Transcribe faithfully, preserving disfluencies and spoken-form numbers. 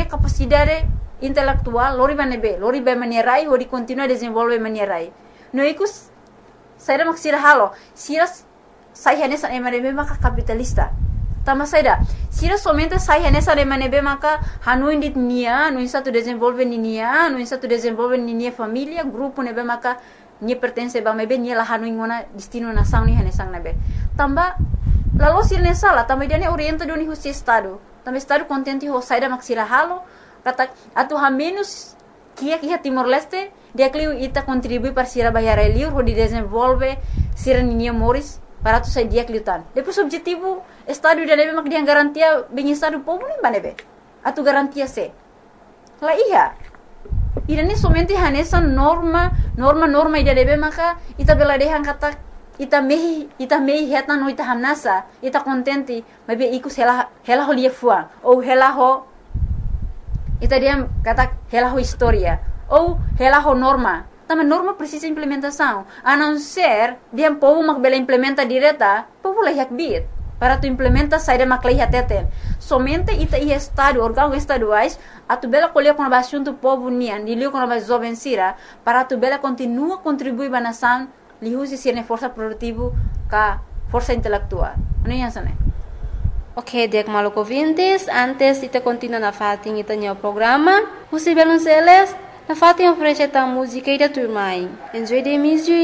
capacidade intelectual lori banebe lori be manierai ori continua desenvolve manierai no ikus saya maksira halo siras saya nessa emanebe maka capitalista tama saida sira somente saya nessa emanebe maka hanu indit nia no insa tu desenvolve nia no insa tu desenvolve nia família grupo nebe maka nia pertence ba mebe nia la hanu ingona destino na sang ni hanesang nebe tamba lalu sira nessa la tamba dia ne orienta do ni husi estado tamba estado contente ho saida maksira halo kata atu ha menos kia kia Timor Leste dia kliu ita contribui para sira bayar eliur ho di desenvolve sira nia moris para tu sai dia kliutan depois objetivo estado dia nebe mak dia garantia bem estado povo nem banebe atu garantia se la iya ida ni somente hanesa norma norma norma ida nebe maka ita bela dehan kata ita mehi ita mehi heta no ita hanasa ita contente mabe iku hela hela ho lia fuang ou hela ho ita dia kata hela ho historia ou hela ho norma tama norma precisa implementação a não ser dia povo mak bela implementa direta povo la yak bit para tu implementa saída maklai hateten somente ita i estado órgão estaduais a tu bela colher com a assunto povo nian dilio com a jovem sira para tu bela continua contribuir ba nação li usi sirne força produtivo ka força intelectual não é isso né. Ok, dek maluco ouvintes, antes de te continuar na fatin ita nyo programa, usi belun seles na fatin oferece ta música e da turmai. Enjoy the music.